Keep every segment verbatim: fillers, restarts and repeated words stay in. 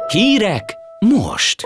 Hírek most!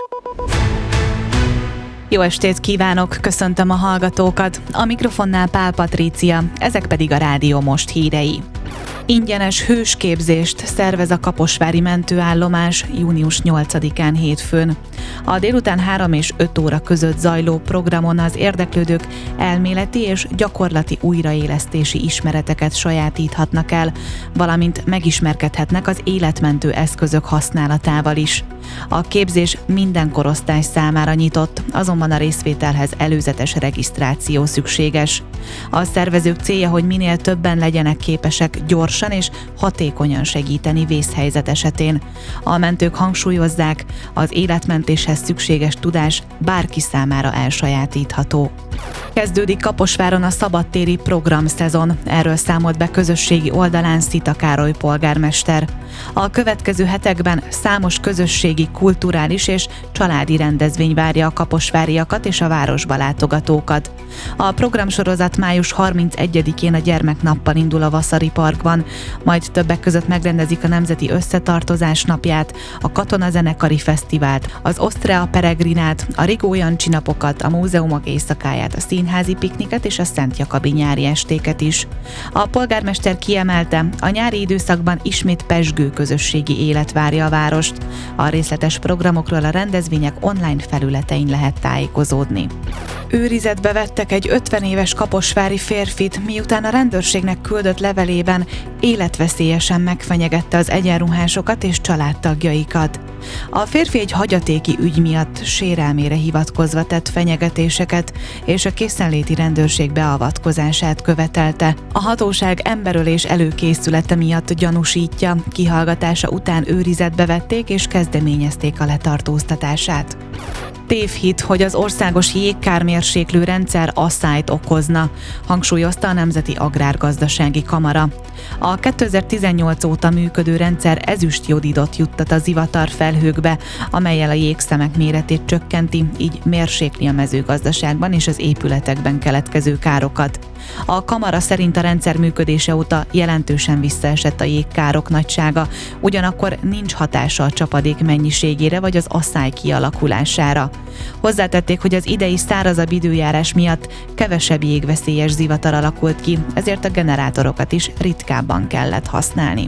Jó estét kívánok, köszöntöm a hallgatókat, a mikrofonnál Pál Patrícia, ezek pedig a Rádió Most hírei. Ingyenes hősképzést szervez a kaposvári mentőállomás június nyolcadikán hétfőn. A délután három és öt óra között zajló programon az érdeklődők elméleti és gyakorlati újraélesztési ismereteket sajátíthatnak el, valamint megismerkedhetnek az életmentő eszközök használatával is. A képzés minden korosztály számára nyitott, azonban a részvételhez előzetes regisztráció szükséges. A szervezők célja, hogy minél többen legyenek képesek gyorsan és hatékonyan segíteni vészhelyzet esetén. A mentők hangsúlyozzák, az életmentéshez szükséges tudás bárki számára elsajátítható. Kezdődik Kaposváron a szabadtéri programszezon, erről számolt be közösségi oldalán Szita Károly polgármester. A következő hetekben számos közösségi, kulturális és családi rendezvény várja a kaposváriakat és a városba látogatókat. A programsorozat május harmincegyedikén a gyermeknappal indul a Vaszari Parkban, majd többek között megrendezik a Nemzeti Összetartozás napját, a Katonazenekari Fesztivált, az Ostrea Peregrinát, a Rigó Jancsi napokat, a múzeumok éjszakáját, a színházi pikniket és a Szent Jakabi nyári estéket is. A polgármester kiemelte, a nyári időszakban ismét pezsgő közösségi élet várja a várost. A részletes programokról a rendezvények online felületein lehet tájékozódni. Őrizetbe vettek egy ötven éves kaposvári férfit, miután a rendőrségnek küldött levelében életveszélyesen megfenyegette az egyenruhásokat és családtagjaikat. A férfi egy hagyatéki ügy miatt sérelmére hivatkozva tett fenyegetéseket, és a készenléti rendőrség beavatkozását követelte. A hatóság emberölés előkészülete miatt gyanúsítja, kihallgatása után őrizetbe vették és kezdeményezték a letartóztatását. Tévhit, hogy az országos jégkármérséklő rendszer asszályt okozna, hangsúlyozta a Nemzeti Agrárgazdasági Kamara. A kétezer-tizennyolc óta működő rendszer ezüstjodidot juttat a zivatar felhőkbe, amellyel a jégszemek méretét csökkenti, így mérsékli a mezőgazdaságban és az épületekben keletkező károkat. A kamara szerint a rendszer működése óta jelentősen visszaesett a jégkárok nagysága, ugyanakkor nincs hatása a csapadék mennyiségére vagy az asszály kialakulására. Hozzátették, hogy az idei szárazabb időjárás miatt kevesebb jégveszélyes zivatar alakult ki, ezért a generátorokat is ritkábban kellett használni.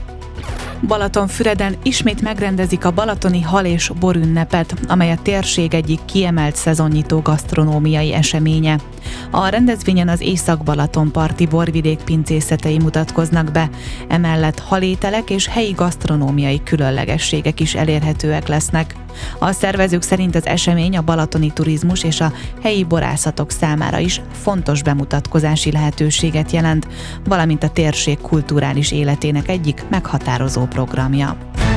Balatonfüreden ismét megrendezik a balatoni hal- és borünnepet, amely a térség egyik kiemelt szezonnyitó gasztronómiai eseménye. A rendezvényen az Észak-Balaton-parti borvidék pincészetei mutatkoznak be, emellett halételek és helyi gasztronómiai különlegességek is elérhetőek lesznek. A szervezők szerint az esemény a balatoni turizmus és a helyi borászatok számára is fontos bemutatkozási lehetőséget jelent, valamint a térség kulturális életének egyik meghatározó programja.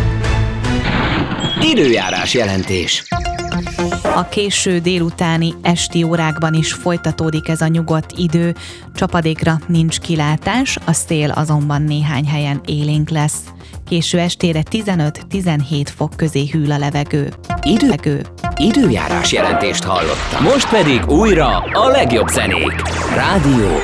Időjárás jelentés. A késő délutáni esti órákban is folytatódik ez a nyugodt idő, csapadékra nincs kilátás, a szél azonban néhány helyen élénk lesz. Késő estére tizenöt-tizenhét fok közé hűl a levegő. Idő. Időjárás jelentést hallottam. Most pedig újra a legjobb zenék. Rádió